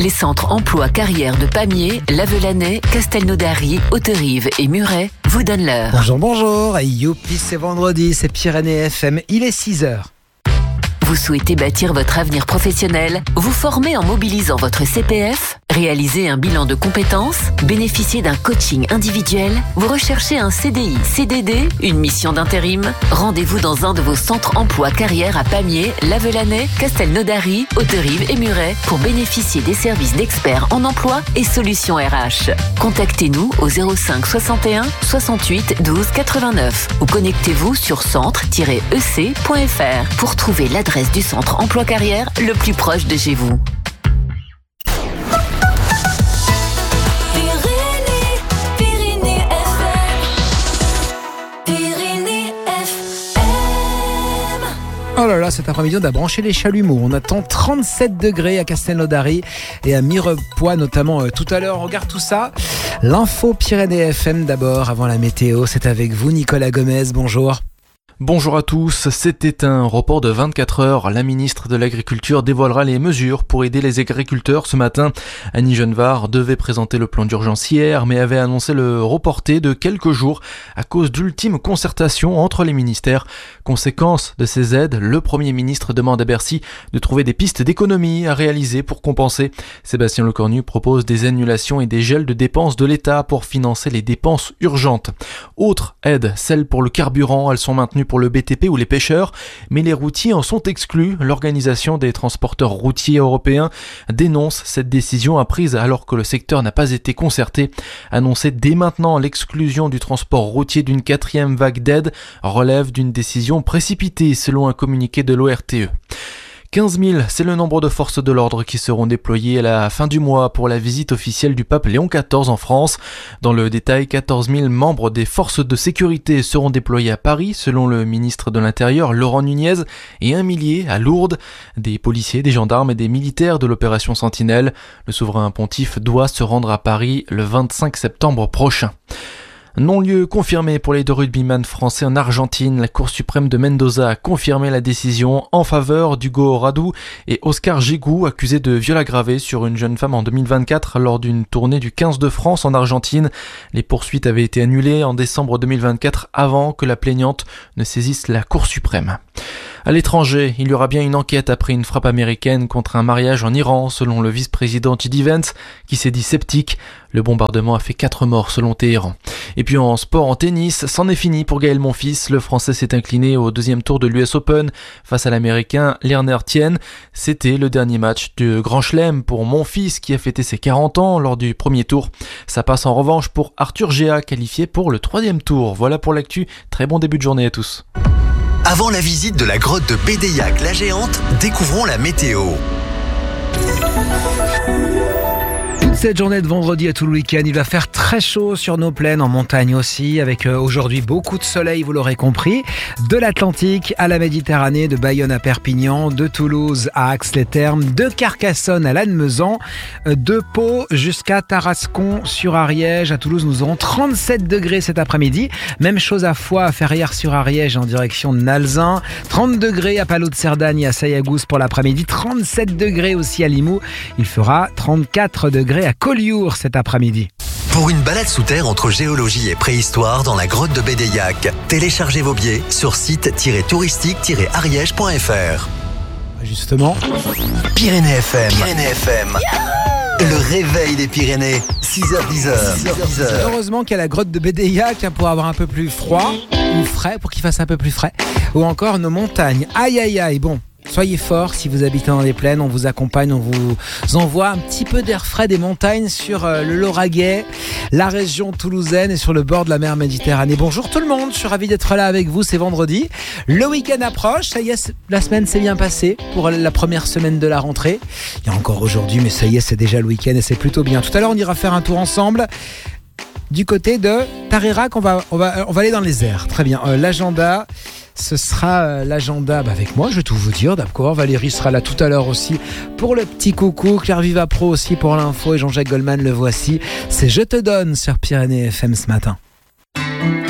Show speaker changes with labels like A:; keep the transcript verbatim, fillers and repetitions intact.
A: Les centres emploi carrière de Pamiers, Lavelanet, Castelnaudary, Haute-Rive et Muret vous donnent l'heure.
B: Bonjour, bonjour. Youpi, c'est vendredi, c'est Pyrénées F M. Il est six heures.
A: Vous souhaitez bâtir votre avenir professionnel, vous former en mobilisant votre C P F, réaliser un bilan de compétences, bénéficier d'un coaching individuel, vous recherchez un C D I, C D D, une mission d'intérim. Rendez-vous dans un de vos centres emploi carrière à Pamiers, Lavelanet, Castelnaudary, Haute-Rive et Muret pour bénéficier des services d'experts en emploi et solutions R H. Contactez-nous au zéro cinq soixante et un soixante-huit douze quatre-vingt-neuf ou connectez-vous sur centre tiret e c point f r pour trouver l'adresse du centre emploi carrière le plus proche de chez vous.
B: Oh là là, cet après-midi, on a branché les chalumeaux. On attend trente-sept degrés à Castelnaudary et à Mirepoix, notamment euh, tout à l'heure. On regarde tout ça. L'info Pyrénées F M d'abord, avant la météo. C'est avec vous, Nicolas Gomez. Bonjour.
C: Bonjour à tous, c'était un report de vingt-quatre heures. La ministre de l'Agriculture dévoilera les mesures pour aider les agriculteurs ce matin. Annie Genevard devait présenter le plan d'urgence hier, mais avait annoncé le reporter de quelques jours à cause d'ultimes concertations entre les ministères. Conséquence de ces aides, le Premier ministre demande à Bercy de trouver des pistes d'économie à réaliser pour compenser. Sébastien Lecornu propose des annulations et des gels de dépenses de l'État pour financer les dépenses urgentes. Autre aide, celle pour le carburant, elles sont maintenues pour le B T P ou les pêcheurs, mais les routiers en sont exclus. L'Organisation des transporteurs routiers européens dénonce cette décision prise alors que le secteur n'a pas été concerté. Annoncer dès maintenant l'exclusion du transport routier d'une quatrième vague d'aide relève d'une décision précipitée selon un communiqué de l'O R T E. quinze mille, c'est le nombre de forces de l'ordre qui seront déployées à la fin du mois pour la visite officielle du pape Léon quatorze en France. Dans le détail, quatorze mille membres des forces de sécurité seront déployés à Paris, selon le ministre de l'Intérieur Laurent Nunez, et un millier à Lourdes. Des policiers, des gendarmes et des militaires de l'opération Sentinelle. Le souverain pontife doit se rendre à Paris le vingt-cinq septembre prochain. Non-lieu confirmé pour les deux rugbyman français en Argentine. La Cour suprême de Mendoza a confirmé la décision en faveur d'Hugo Radu et Oscar Gigou, accusés de viol aggravé sur une jeune femme en deux mille vingt-quatre lors d'une tournée du quinze de France en Argentine. Les poursuites avaient été annulées en décembre deux mille vingt-quatre avant que la plaignante ne saisisse la Cour suprême. À l'étranger, il y aura bien une enquête après une frappe américaine contre un mariage en Iran, selon le vice-président J D Vance, qui s'est dit sceptique. Le bombardement a fait quatre morts selon Téhéran. Et puis en sport, en tennis, c'en est fini pour Gaël Monfils. Le Français s'est incliné au deuxième tour de l'U S Open face à l'Américain Lerner Tien. C'était le dernier match du Grand Chelem pour Monfils qui a fêté ses quarante ans lors du premier tour. Ça passe en revanche pour Arthur Géa, qualifié pour le troisième tour. Voilà pour l'actu. Très bon début de journée à tous.
D: Avant la visite de la grotte de Bédéiac, la géante, découvrons la météo.
B: Cette journée de vendredi et tout le week-end, il va faire très chaud sur nos plaines, en montagne aussi, avec euh, aujourd'hui beaucoup de soleil, vous l'aurez compris, de l'Atlantique à la Méditerranée, de Bayonne à Perpignan, de Toulouse à Ax-les-Thermes, de Carcassonne à Lannemezan, euh, de Pau jusqu'à Tarascon sur Ariège. À Toulouse, nous aurons trente-sept degrés cet après-midi. Même chose à Foix, à Ferrières-sur-Ariège en direction de Nalzin. trente degrés à Palot de Cerdagne et à Saillagousse pour l'après-midi. trente-sept degrés aussi à Limoux. Il fera trente-quatre degrés à Collioure cet après-midi.
D: Pour une balade sous terre entre géologie et préhistoire dans la grotte de Bédéiac, téléchargez vos billets sur site tiret touristique tiret ariège point f r.
B: Justement,
D: Pyrénées F M. Pyrénées F M. Le réveil des Pyrénées, six heures dix.
B: Heureusement qu'il y a la grotte de Bédéiac pour avoir un peu plus froid ou frais, pour qu'il fasse un peu plus frais, ou encore nos montagnes. Aïe aïe aïe, bon. Soyez forts si vous habitez dans les plaines, on vous accompagne, on vous envoie un petit peu d'air frais des montagnes sur le Lauragais, la région toulousaine et sur le bord de la mer Méditerranée. Bonjour tout le monde, je suis ravi d'être là avec vous, c'est vendredi. Le week-end approche, ça y est, la semaine s'est bien passée pour la première semaine de la rentrée. Il y a encore aujourd'hui, mais ça y est, c'est déjà le week-end et c'est plutôt bien. Tout à l'heure, on ira faire un tour ensemble du côté de Tarerac, on va, on va, on va aller dans les airs. Très bien, euh, l'agenda... Ce sera euh, l'agenda bah, avec moi, je vais tout vous dire, d'accord. Valérie sera là tout à l'heure aussi pour le petit coucou. Claire Viva Pro aussi pour l'info et Jean-Jacques Goldman, le voici. C'est Je te donne sur Pyrénées F M ce matin.